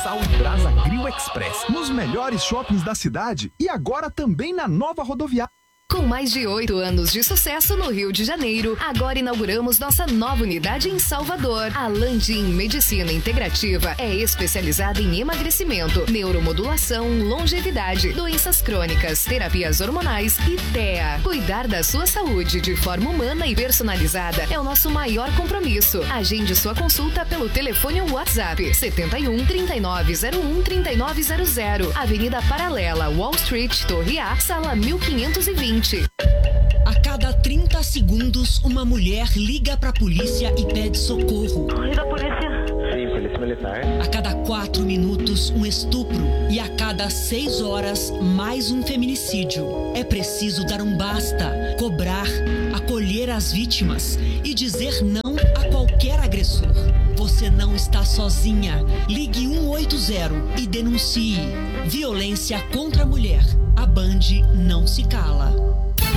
Sal e Brasa Grill Express, nos melhores shoppings da cidade e agora também na nova rodoviária. Com mais de 8 anos de sucesso no Rio de Janeiro, agora inauguramos nossa nova unidade em Salvador. A Landim Medicina Integrativa é especializada em emagrecimento, neuromodulação, longevidade, doenças crônicas, terapias hormonais e TEA. Cuidar da sua saúde de forma humana e personalizada é o nosso maior compromisso. Agende sua consulta pelo telefone ou WhatsApp 71 3901 3900, Avenida Paralela, Wall Street, Torre A, sala 1520. A cada 30 segundos, uma mulher liga pra polícia e pede socorro. Oi, da polícia. Sim, polícia militar. A cada 4 minutos, um estupro. E a cada 6 horas, mais um feminicídio. É preciso dar um basta, cobrar, acolher as vítimas e dizer não a qualquer agressor. Você não está sozinha. Ligue 180 e denuncie. Violência contra a mulher. A Band não se cala.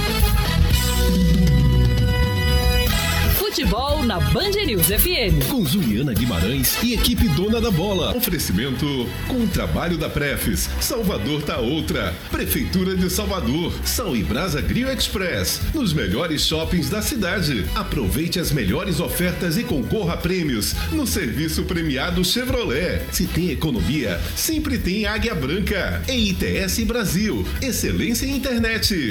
Futebol na Band News FM. Com Juliana Guimarães e equipe dona da bola. Oferecimento com o trabalho da Prefis. Salvador tá outra. Prefeitura de Salvador. Sal e Brasa Grill Express. Nos melhores shoppings da cidade. Aproveite as melhores ofertas e concorra a prêmios no serviço premiado Chevrolet. Se tem economia, sempre tem Águia Branca. EITS Brasil. Excelência em internet.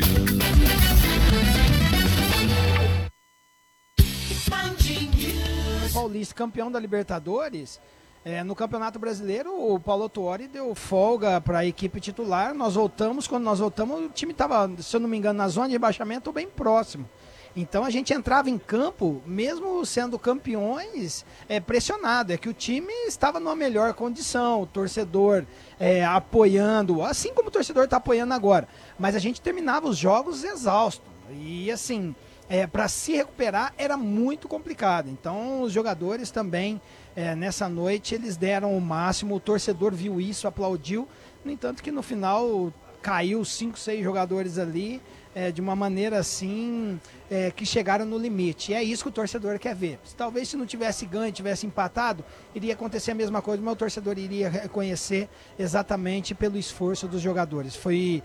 Paulista, campeão da Libertadores, no Campeonato Brasileiro o Paulo Tuori deu folga para a equipe titular. Quando nós voltamos, o time estava, se eu não me engano, na zona de rebaixamento bem próximo. Então a gente entrava em campo, mesmo sendo campeões, pressionado. É que o time estava numa melhor condição, o torcedor apoiando, assim como o torcedor está apoiando agora. Mas a gente terminava os jogos exausto. E assim, para se recuperar era muito complicado. Então os jogadores também, nessa noite, eles deram o máximo. O torcedor viu isso, aplaudiu. No entanto que no final caiu 5, 6 jogadores ali, de uma maneira assim, que chegaram no limite. E é isso que o torcedor quer ver. Talvez se não tivesse ganho, tivesse empatado, iria acontecer a mesma coisa, mas o torcedor iria reconhecer exatamente pelo esforço dos jogadores.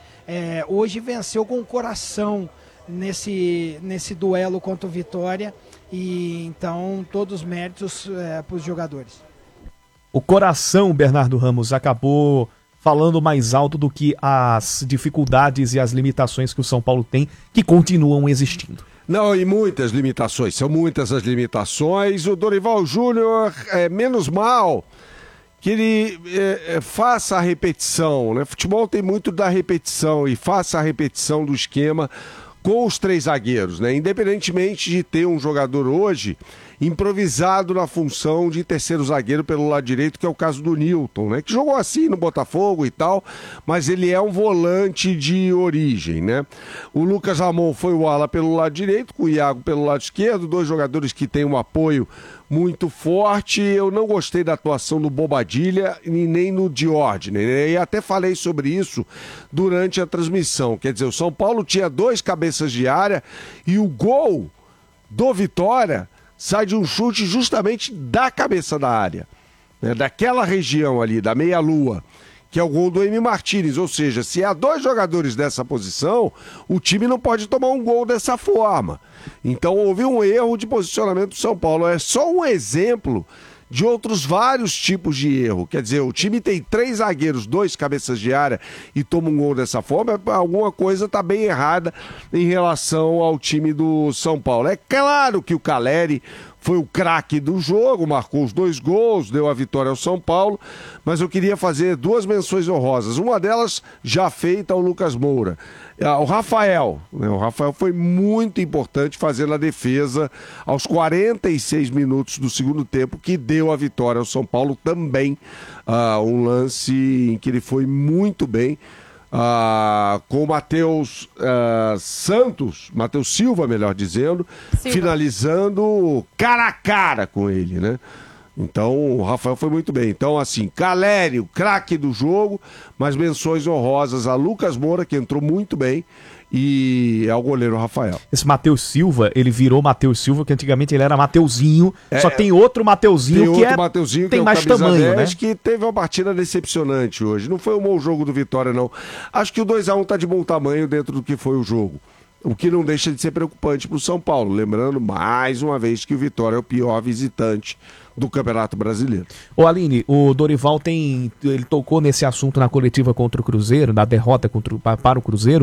Hoje venceu com o coração nesse duelo contra o Vitória, e então todos os méritos para os jogadores. O coração, Bernardo Ramos, acabou falando mais alto do que as dificuldades e as limitações que o São Paulo tem, que continuam existindo. Não, e muitas limitações, são muitas as limitações. O Dorival Júnior, menos mal que ele faça a repetição, né? Futebol tem muito da repetição, e faça a repetição do esquema com os 3 zagueiros, né? Independentemente de ter um jogador hoje improvisado na função de terceiro zagueiro pelo lado direito, que é o caso do Nilton, né? Que jogou assim no Botafogo e tal, mas ele é um volante de origem, né? O Lucas Ramon foi o ala pelo lado direito, com o Iago pelo lado esquerdo, 2 jogadores que têm um apoio muito forte. Eu não gostei da atuação do Bobadilla e nem no Diordine, né? E até falei sobre isso durante a transmissão. Quer dizer, o São Paulo tinha 2 cabeças de área e o gol do Vitória sai de um chute justamente da cabeça da área, né? Daquela região ali, da meia-lua, que é o gol do Emi Martínez. Ou seja, se há 2 jogadores dessa posição, o time não pode tomar um gol dessa forma. Então houve um erro de posicionamento do São Paulo. É só um exemplo de outros vários tipos de erro. Quer dizer, o time tem 3 zagueiros, 2 cabeças de área e toma um gol dessa forma, alguma coisa está bem errada em relação ao time do São Paulo. É claro que o Caleri foi o craque do jogo, marcou os 2 gols, deu a vitória ao São Paulo, mas eu queria fazer 2 menções honrosas. Uma delas já feita ao Lucas Moura. O Rafael, né? O Rafael foi muito importante fazendo a defesa aos 46 minutos do segundo tempo, que deu a vitória ao São Paulo também. Um lance em que ele foi muito bem. Com o Matheus Santos, Matheus Silva, melhor dizendo, finalizando cara a cara com ele, né? Então o Rafael foi muito bem. Então, assim, Caleri, o craque do jogo, mas menções honrosas a Lucas Moura, que entrou muito bem, e é o goleiro Rafael. Esse Matheus Silva, ele virou Matheus Silva, que antigamente ele era Mateuzinho, só tem outro Mateuzinho que tem mais tamanho, 10, né? Que teve uma partida decepcionante hoje. Não foi um bom jogo do Vitória, não. Acho que o 2-1 tá de bom tamanho dentro do que foi o jogo. O que não deixa de ser preocupante para o São Paulo. Lembrando, mais uma vez, que o Vitória é o pior visitante do Campeonato Brasileiro. Ô Aline, o Dorival ele tocou nesse assunto na coletiva contra o Cruzeiro, na derrota para o Cruzeiro,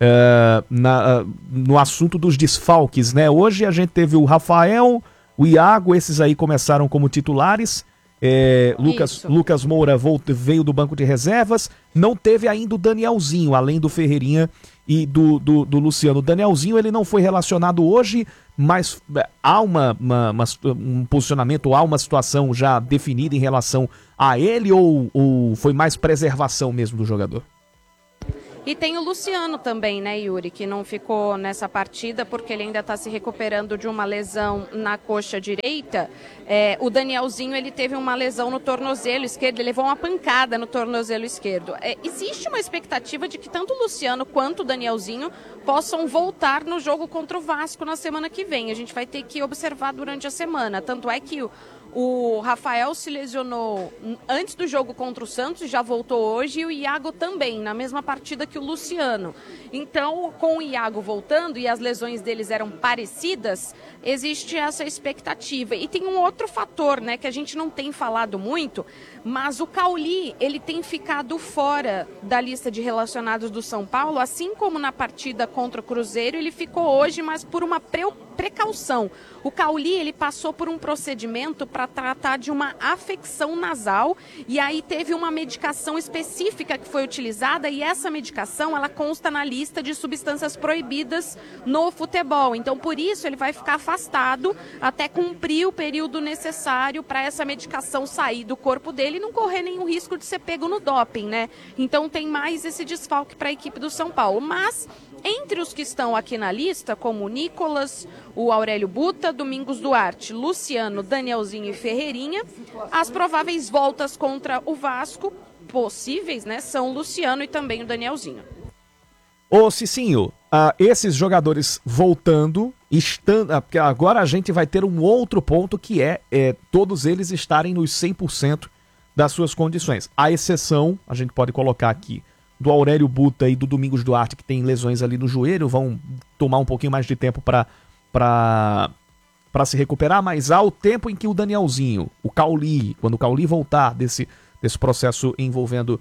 no assunto dos desfalques, né? Hoje a gente teve o Rafael, o Iago, esses aí começaram como titulares. Lucas Moura veio do banco de reservas. Não teve ainda o Danielzinho, além do Ferreirinha e do Luciano. O Danielzinho ele não foi relacionado hoje, mas há um posicionamento, há uma situação já definida em relação a ele, ou foi mais preservação mesmo do jogador? E tem o Luciano também, né, Yuri, que não ficou nessa partida porque ele ainda está se recuperando de uma lesão na coxa direita. O Danielzinho, ele teve uma lesão no tornozelo esquerdo, ele levou uma pancada no tornozelo esquerdo. Existe uma expectativa de que tanto o Luciano quanto o Danielzinho possam voltar no jogo contra o Vasco na semana que vem. A gente vai ter que observar durante a semana. Tanto é que o Rafael se lesionou antes do jogo contra o Santos, já voltou hoje, e o Iago também, na mesma partida que o Luciano. Então, com o Iago voltando e as lesões deles eram parecidas, existe essa expectativa. E tem um outro fator, né, que a gente não tem falado muito, mas o Cauli, ele tem ficado fora da lista de relacionados do São Paulo, assim como na partida contra o Cruzeiro, ele ficou hoje, mas por uma precaução. O Cauli, ele passou por um procedimento para tratar de uma afecção nasal, e aí teve uma medicação específica que foi utilizada, e essa medicação, ela consta na lista de substâncias proibidas no futebol. Então, por isso, ele vai ficar afastado até cumprir o período necessário para essa medicação sair do corpo dele e não correr nenhum risco de ser pego no doping, né? Então, tem mais esse desfalque para a equipe do São Paulo. Mas, entre os que estão aqui na lista, como o Nicolas, o Aurélio Buta, Domingos Duarte, Luciano, Danielzinho e Ferreirinha, as prováveis voltas contra o Vasco, possíveis, né, são o Luciano e também o Danielzinho. Ô Cicinho, esses jogadores voltando, porque agora a gente vai ter um outro ponto que é todos eles estarem nos 100% das suas condições. A exceção, a gente pode colocar aqui, do Aurélio Buta e do Domingos Duarte, que tem lesões ali no joelho, vão tomar um pouquinho mais de tempo para se recuperar, mas há o tempo em que o Danielzinho, o Cauli, quando o Cauli voltar desse processo envolvendo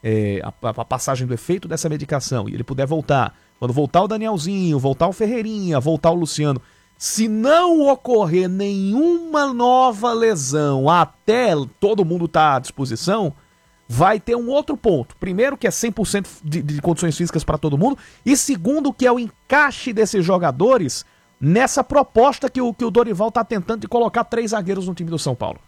a passagem do efeito dessa medicação, e ele puder voltar, quando voltar o Danielzinho, voltar o Ferreirinha, voltar o Luciano, se não ocorrer nenhuma nova lesão até todo mundo estar à disposição, vai ter um outro ponto. Primeiro, que é 100% de condições físicas para todo mundo, e segundo, que é o encaixe desses jogadores nessa proposta que o Dorival está tentando de colocar 3 zagueiros no time do São Paulo.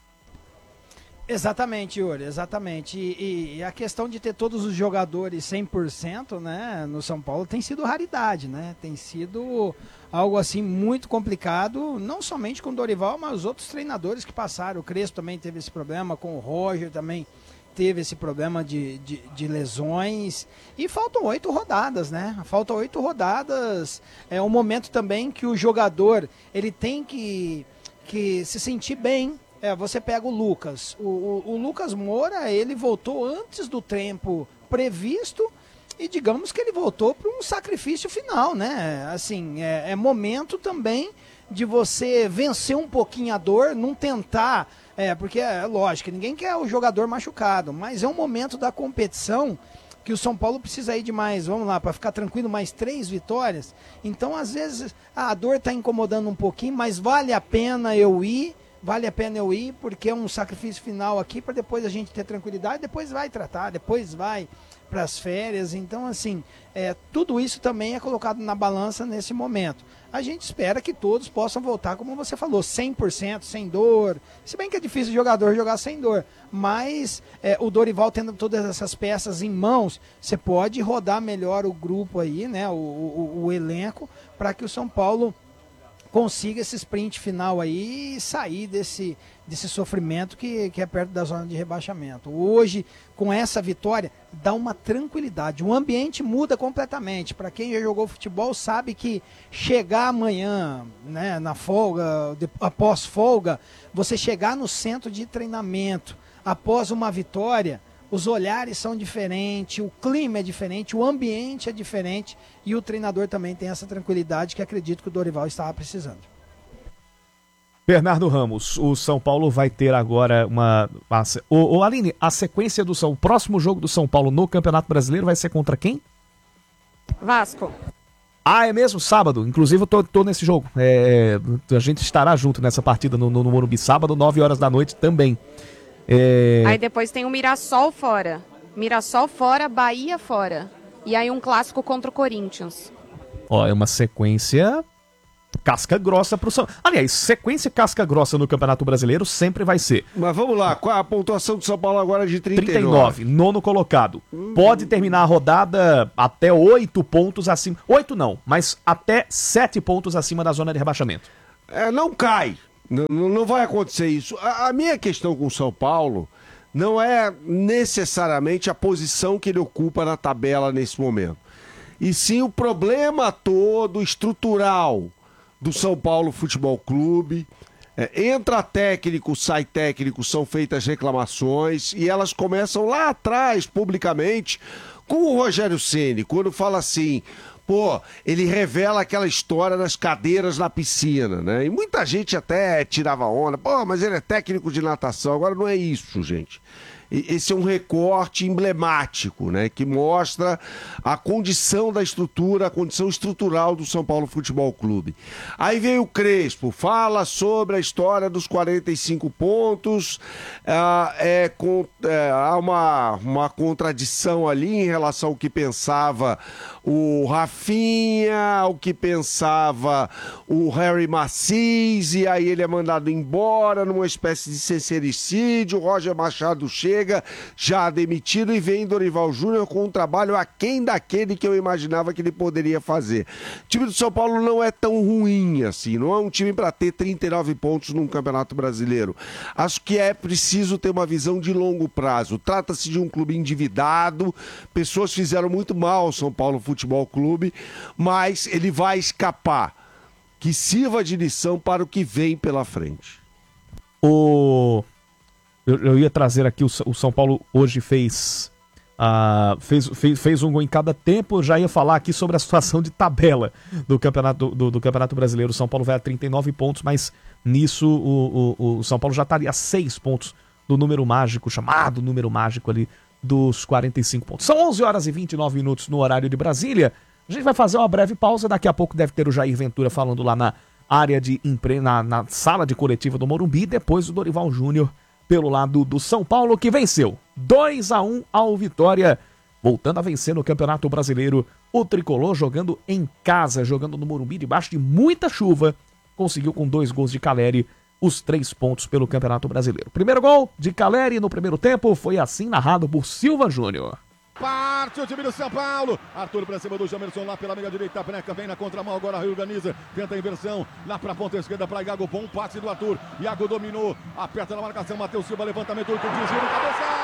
Exatamente, Yuri, exatamente. E a questão de ter todos os jogadores 100%, né, no São Paulo tem sido raridade, né? Tem sido algo assim muito complicado, não somente com o Dorival, mas os outros treinadores que passaram. O Crespo também teve esse problema, com o Roger também teve esse problema de lesões. E faltam 8 rodadas, né? Faltam 8 rodadas. É um momento também que o jogador ele tem que se sentir bem. Você pega o Lucas. O Lucas Moura, ele voltou antes do tempo previsto e digamos que ele voltou para um sacrifício final, né? Assim, é momento também de você vencer um pouquinho a dor, não tentar, porque é lógico, ninguém quer o jogador machucado, mas é um momento da competição que o São Paulo precisa ir de mais, vamos lá, para ficar tranquilo, mais 3 vitórias. Então, às vezes, a dor está incomodando um pouquinho, mas vale a pena eu ir, porque é um sacrifício final aqui para depois a gente ter tranquilidade, depois vai tratar, depois vai para as férias. Então, assim, tudo isso também é colocado na balança nesse momento. A gente espera que todos possam voltar, como você falou, 100%, sem dor. Se bem que é difícil o jogador jogar sem dor, mas o Dorival tendo todas essas peças em mãos, você pode rodar melhor o grupo aí, né, o elenco, para que o São Paulo consiga esse sprint final aí e sair desse sofrimento que é perto da zona de rebaixamento. Hoje, com essa vitória, dá uma tranquilidade. O ambiente muda completamente. Para quem já jogou futebol sabe que chegar amanhã, né, na folga, após folga, você chegar no centro de treinamento após uma vitória, os olhares são diferentes, o clima é diferente, o ambiente é diferente e o treinador também tem essa tranquilidade que acredito que o Dorival estava precisando. Bernardo Ramos, o São Paulo vai ter agora Aline, a sequência o próximo jogo do São Paulo no Campeonato Brasileiro vai ser contra quem? Vasco. Ah, é mesmo? Sábado. Inclusive eu tô nesse jogo. A gente estará junto nessa partida no Morumbi, sábado, 9 horas da noite também. Aí depois tem o Mirassol fora. Mirassol fora, Bahia fora. E aí um clássico contra o Corinthians. Ó, é uma sequência casca grossa pro São... Aliás, sequência casca grossa no Campeonato Brasileiro sempre vai ser. Mas vamos lá, qual é a pontuação do São Paulo agora de 39, nono colocado. Pode terminar a rodada até 8 pontos acima. 8 não, mas até 7 pontos acima da zona de rebaixamento. Não cai. Não vai acontecer isso. A minha questão com o São Paulo não é necessariamente a posição que ele ocupa na tabela nesse momento. E sim o problema todo estrutural do São Paulo Futebol Clube. Entra técnico, sai técnico, são feitas reclamações e elas começam lá atrás, publicamente, com o Rogério Ceni, quando fala assim... Pô, ele revela aquela história das cadeiras na piscina, né? E muita gente até tirava onda. Pô, mas ele é técnico de natação. Agora não é isso, gente. Esse é um recorte emblemático, né? Que mostra a condição da estrutura, a condição estrutural do São Paulo Futebol Clube. Aí veio o Crespo, fala sobre a história dos 45 pontos. Há uma contradição ali em relação ao que pensava o Rafinha, ao que pensava o Harry Macis, e aí ele é mandado embora numa espécie de sincericídio. O Roger Machado chega já demitido e vem Dorival Júnior com um trabalho aquém daquele que eu imaginava que ele poderia fazer. O time do São Paulo não é tão ruim assim, não é um time para ter 39 pontos num Campeonato Brasileiro. Acho que é preciso ter uma visão de longo prazo. Trata-se de um clube endividado, pessoas fizeram muito mal ao São Paulo Futebol Clube, mas ele vai escapar. Que sirva de lição para o que vem pela frente. Eu ia trazer aqui, o São Paulo hoje fez um gol em cada tempo. Eu já ia falar aqui sobre a situação de tabela do Campeonato Brasileiro. O São Paulo vai a 39 pontos, mas nisso o São Paulo já estaria a 6 pontos do número mágico, chamado número mágico ali dos 45 pontos. São 11 horas e 29 minutos no horário de Brasília. A gente vai fazer uma breve pausa. Daqui a pouco deve ter o Jair Ventura falando lá na área de na sala de coletiva do Morumbi. Depois o Dorival Júnior pelo lado do São Paulo, que venceu 2-1 ao Vitória, voltando a vencer no Campeonato Brasileiro. O Tricolor jogando em casa, jogando no Morumbi, debaixo de muita chuva, conseguiu com 2 gols de Caleri os 3 pontos pelo Campeonato Brasileiro. Primeiro gol de Caleri no primeiro tempo foi assim narrado por Silva Júnior. Parte o time do São Paulo. Arthur pra cima do Jamerson lá pela meia direita. Preca vem na contramão. Agora reorganiza. Tenta a inversão. Lá pra ponta esquerda pra Iago. Bom passe do Arthur. Iago dominou. Aperta na marcação. Matheus Silva. Levantamento. Desvio no cabeçalho.